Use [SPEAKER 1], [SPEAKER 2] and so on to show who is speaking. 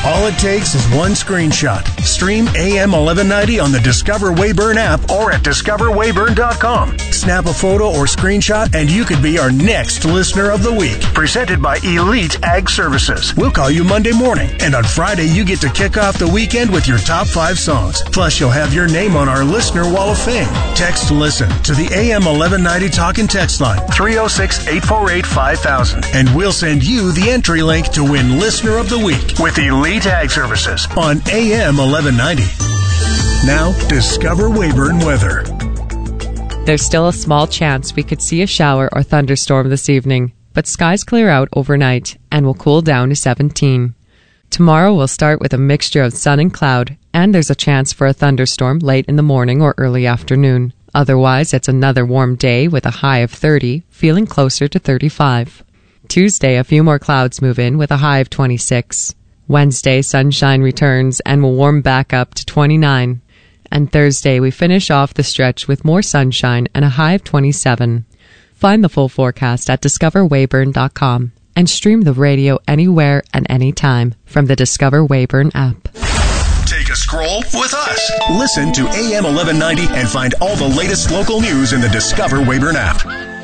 [SPEAKER 1] All it takes is one screenshot. Stream AM 1190 on the Discover Weyburn app or at discoverweyburn.com. Snap a photo or screenshot and you could be our next Listener of the Week. Presented by Elite Ag Services. We'll call you Monday morning, and on Friday you get to kick off the weekend with your top 5 songs. Plus you'll have your name on our Listener Wall of Fame. Text LISTEN to the AM 1190 talk and text line 306-848-5000, and we'll send you the entry link to win Listener of the Week with Elite Ag Services on AM 1190. Now, Discover Weyburn weather.
[SPEAKER 2] There's still a small chance we could see a shower or thunderstorm this evening, but skies clear out overnight and will cool down to 17. Tomorrow will start with a mixture of sun and cloud, and there's a chance for a thunderstorm late in the morning or early afternoon. Otherwise, it's another warm day with a high of 30, feeling closer to 35. Tuesday, a few more clouds move in with a high of 26. Wednesday, sunshine returns and will warm back up to 29. And Thursday, we finish off the stretch with more sunshine and a high of 27. Find the full forecast at discoverweyburn.com and stream the radio anywhere and anytime from the Discover Weyburn app.
[SPEAKER 1] Take a scroll with us. Listen to AM 1190 and find all the latest local news in the Discover Weyburn app.